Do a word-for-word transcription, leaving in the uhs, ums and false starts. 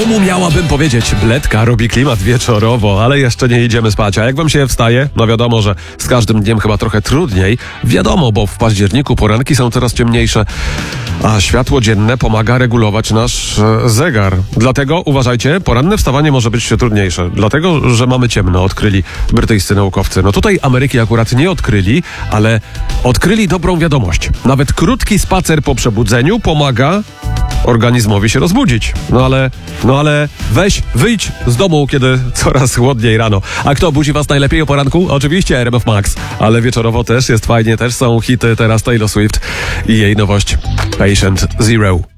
domu miałabym powiedzieć, bledka robi klimat wieczorowo, ale jeszcze nie idziemy spać. A jak wam się wstaje? No wiadomo, że z każdym dniem chyba trochę trudniej. Wiadomo, bo w październiku poranki są coraz ciemniejsze, a światło dzienne pomaga regulować nasz e, zegar. Dlatego uważajcie, poranne wstawanie może być trudniejsze. Dlatego, że mamy ciemno, odkryli brytyjscy naukowcy. No tutaj Ameryki akurat nie odkryli, ale odkryli dobrą wiadomość. Nawet krótki spacer po przebudzeniu pomaga organizmowi się rozbudzić. No ale, no ale weź, wyjdź z domu, kiedy coraz chłodniej rano. A kto budzi was najlepiej o poranku? Oczywiście R M F Max. Ale wieczorowo też jest fajnie, też są hity, teraz Taylor Swift i jej nowość Patient Zero.